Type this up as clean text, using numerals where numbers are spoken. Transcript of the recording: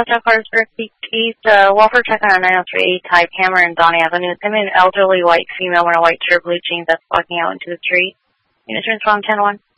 South Cartersburg East, Walford checking on 903 Type Hammer and Donny Avenue. I'm an elderly white female wearing a white shirt, blue jeans that's walking out into the street. Units respond 10-1.